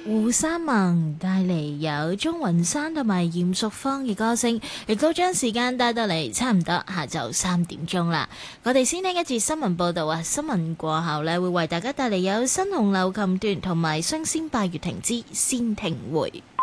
胡山盟帶嚟有鍾雲山同埋嚴淑芳嘅歌聲，亦都將時間帶到嚟差唔多下晝3點啦。我哋先聽一節新聞報道啊，新聞過後呢，會為大家帶嚟有新紅流琴段同埋雙仙拜月亭之仙庭會。